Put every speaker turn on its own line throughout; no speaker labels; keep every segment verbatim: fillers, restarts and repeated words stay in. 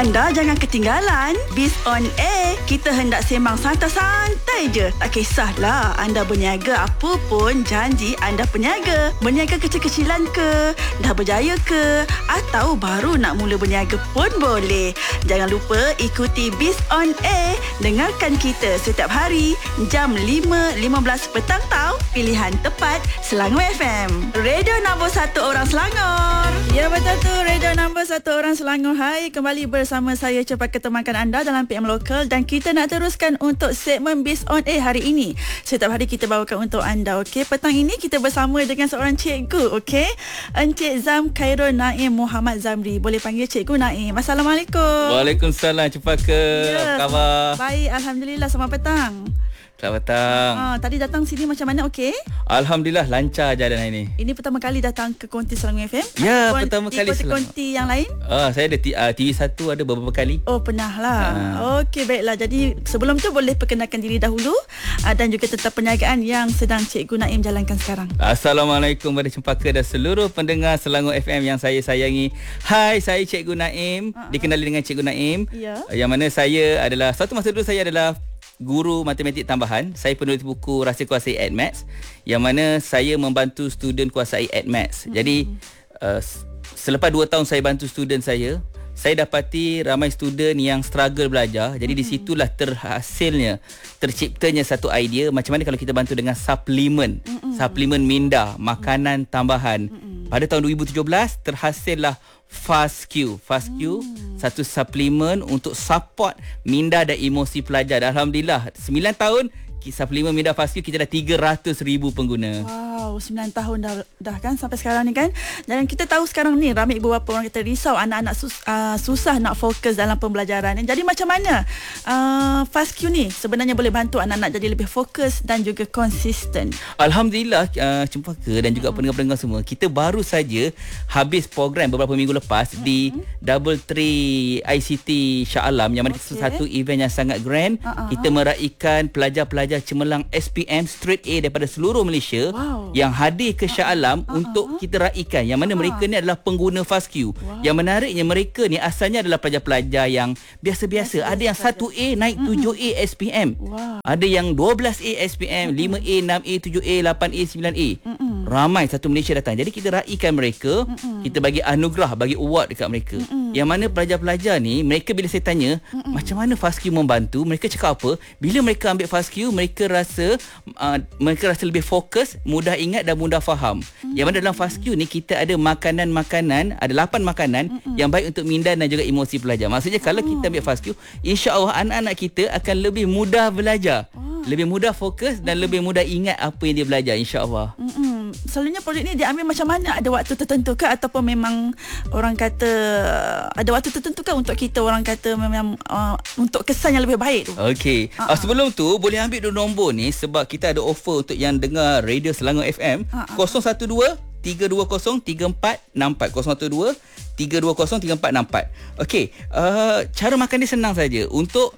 Anda jangan ketinggalan Biz on Air. Kita hendak sembang santai-santai je. Tak kisahlah anda berniaga apa pun, janji anda peniaga. Berniaga kecil-kecilan ke, dah berjaya ke, atau baru nak mula berniaga pun boleh. Jangan lupa ikuti Biz on Air. Dengarkan kita setiap hari jam lima lima belas petang tau. Pilihan tepat Selangor F M. Radio nombor satu orang Selangor. Ya betul tu, radio nombor satu orang Selangor. Hai, kembali bersama saya Cepat Ketemakan anda dalam P M Lokal, dan kita nak teruskan untuk segmen Biz on Air hari ini. Setiap hari kita bawakan untuk anda. Okey, petang ini kita bersama dengan seorang cikgu. Okey, Encik Zam Khairul Naim Muhammad Zamri. Boleh panggil Cikgu Naim. Assalamualaikum.
Waalaikumsalam. Cepat ke?
Ya,
apa khabar?
Baik, alhamdulillah. Selamat petang.
Selamat petang.
Ah, tadi datang sini macam mana? Okey?
Alhamdulillah lancar jalan hari ni.
Ini pertama kali datang ke Konti Selangor F M?
Ya,
Kon-
pertama kali
Di konti yang lain?
Ah, saya ada T- uh, T V satu ada beberapa kali.
Oh, pernah lah. Ah. Okey, baiklah. Jadi sebelum tu boleh perkenalkan diri dahulu uh, dan juga tentang perniagaan yang sedang Cikgu Naim jalankan sekarang.
Assalamualaikum kepada Cempaka dan seluruh pendengar Selangor F M yang saya sayangi. Hai, saya Cikgu Naim. Uh-huh. Dikenali dengan Cikgu Naim.
Ya.
Yang mana saya adalah, satu masa dulu saya adalah guru matematik tambahan. Saya penulis buku Rahsia Kuasai Admaths, yang mana saya membantu student kuasai Admaths. Hmm. Jadi uh, selepas dua tahun saya bantu student saya, saya dapati ramai student yang struggle belajar. Jadi hmm. di situlah terhasilnya, terciptanya satu idea macam mana kalau kita bantu dengan suplemen, hmm. suplemen minda, makanan tambahan. Hmm. Pada tahun dua ribu tujuh belas terhasillah FastQ. FastQ hmm. satu suplemen untuk support minda dan emosi pelajar. Dan alhamdulillah sembilan tahun suplemen minda FastQ kita dah tiga ratus ribu pengguna.
Wow, sembilan tahun dah, dah kan sampai sekarang ni kan. Dan kita tahu sekarang ni ramai beberapa orang kita risau anak-anak sus, uh, susah nak fokus dalam pembelajaran. Jadi macam mana uh, FastQ ni sebenarnya boleh bantu anak-anak jadi lebih fokus dan juga konsisten?
Alhamdulillah uh, Cempaka dan juga mm-hmm. pendengar-pendengar semua, kita baru saja habis program beberapa minggu lepas mm-hmm. di Double Tree I C T Shah Alam, yang mana okay. satu event yang sangat grand. Uh-huh. Kita meraihkan pelajar-pelajar cemerlang S P M Straight A daripada seluruh Malaysia. Wow. Yang hadir ke Shah Alam uh-huh. untuk kita raikan, yang mana uh-huh. mereka ni adalah pengguna FastQ. Wow. Yang menariknya, mereka ni asalnya adalah pelajar-pelajar yang biasa-biasa. Biasa, ada yang satu A naik uh-huh. tujuh A S P M. Wow. Ada yang dua belas A S P M, uh-huh. lima A, enam A, tujuh A, lapan A, sembilan A. Uh-huh. Ramai satu Malaysia datang. Jadi kita raikan mereka, uh-huh. kita bagi anugerah, bagi award dekat mereka. Uh-huh. Yang mana pelajar-pelajar ni, mereka bila saya tanya uh-huh. macam mana FastQ membantu, mereka cakap apa? Bila mereka ambil FastQ, mereka rasa uh, mereka rasa lebih fokus, mudah ingat dan mudah faham. Mm-hmm. Yang mana dalam FastQ ni kita ada makanan-makanan, ada lapan makanan mm-hmm. yang baik untuk minda dan juga emosi pelajar. Maksudnya kalau kita ambil FastQ, insya-Allah anak-anak kita akan lebih mudah belajar. Oh. Lebih mudah fokus dan mm-hmm. lebih mudah ingat apa yang dia belajar, insya-Allah.
Mm-hmm. Selalunya projek ni diambil macam mana? Ada waktu tertentu ke ataupun memang orang kata ada waktu tertentu ke untuk kita orang kata memang uh, untuk kesan yang lebih baik tu?
Okey. Uh-huh. Uh, sebelum tu boleh ambil dua nombor ni sebab kita ada offer untuk yang dengar Radio Selangor F M. Uh-huh. kosong satu dua tiga dua kosong tiga empat enam empat kosong satu dua tiga dua kosong tiga empat enam empat. Okey, uh, cara makan dia senang saja. Untuk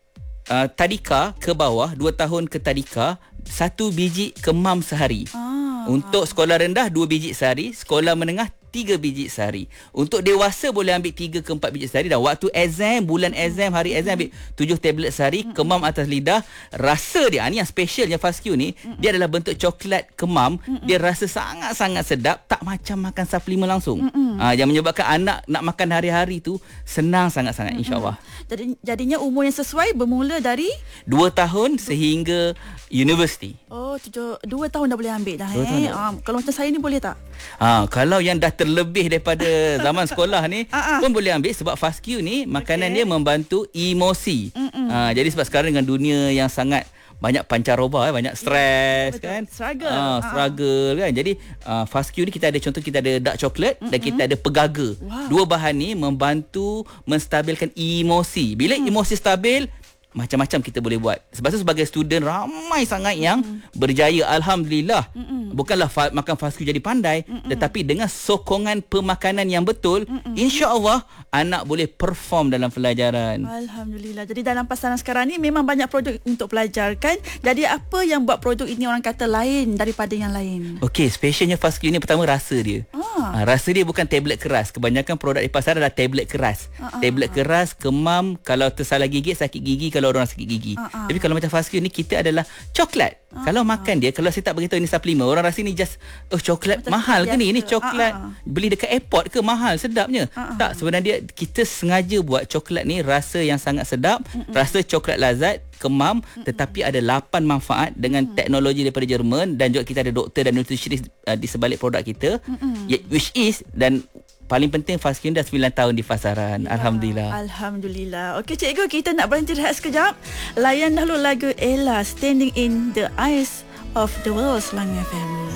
uh, tadika ke bawah, dua tahun ke tadika, satu biji kemam sehari. Ah. Untuk sekolah rendah, dua biji sehari. Sekolah menengah, tiga biji sehari. Untuk dewasa boleh ambil tiga ke empat biji sehari. Dan waktu exam, bulan exam, hari exam ambil tujuh tablet sehari. Kemam atas lidah. Rasa dia, ni yang specialnya FastQ ni, dia adalah bentuk coklat kemam. Dia rasa sangat-sangat sedap. Tak macam makan suplemen langsung. Ha, yang menyebabkan anak nak makan hari-hari tu senang sangat-sangat, insyaAllah.
Jadi, jadinya umur yang sesuai bermula dari?
Dua tahun sehingga universiti.
Oh, tujuh, dua tahun dah boleh ambil dah. Eh? Ha, kalau macam saya ni boleh tak?
Ha, kalau yang dah terlebih daripada zaman sekolah ni pun boleh ambil, sebab FastQ ni makanan okay. dia membantu emosi. Ha, jadi sebab sekarang dengan dunia yang sangat banyak pancaroba, eh, banyak stres, yeah, kan,
struggle,
uh, struggle kan. Jadi uh, FastQ ni kita ada, contoh kita ada dark chocolate mm-hmm. dan kita ada pegaga. Wow. Dua bahan ni membantu menstabilkan emosi. Bila mm. emosi stabil, macam-macam kita boleh buat. Sebab tu sebagai student ramai sangat yang mm. berjaya, alhamdulillah. Mm-mm. Bukanlah fa- makan fast food jadi pandai, Mm-mm. tetapi dengan sokongan pemakanan yang betul, Mm-mm. insya-Allah anak boleh perform dalam pelajaran.
Alhamdulillah. Jadi dalam pasaran sekarang ni memang banyak produk untuk pelajar kan. Jadi apa yang buat produk ini orang kata lain daripada yang lain?
Okey, specialnya fast food ni pertama rasa dia. Ah. Ha, rasa dia bukan tablet keras. Kebanyakan produk di pasaran adalah tablet keras. Ah, tablet ah, keras, kemam, kalau tersalah gigit, sakit gigi kalau orang sakit gigi. Ah, ah. Tapi kalau macam fast food ni kita adalah coklat. Ah, kalau makan dia, kalau saya tak beritahu ini suplemen, orang rasa ni just oh coklat macam mahal ke ni? Ini coklat ah, ah. beli dekat airport ke mahal sedapnya. Ah, ah. Tak, sebenarnya kita sengaja buat coklat ni rasa yang sangat sedap, Mm-mm. rasa coklat lazat, kemam, Mm-mm. tetapi ada lapan manfaat dengan Mm-mm. teknologi daripada Jerman, dan juga kita ada doktor dan nutritionist uh, di sebalik produk kita, Mm-mm. which is, dan paling penting Fazkin dah sembilan tahun di pasaran. Ya, Alhamdulillah.
Alhamdulillah. Okey cikgu, kita nak berhenti rehat sekejap. Layan dahulu lagu Ella, Standing in the Eyes of the World, Selangor F M.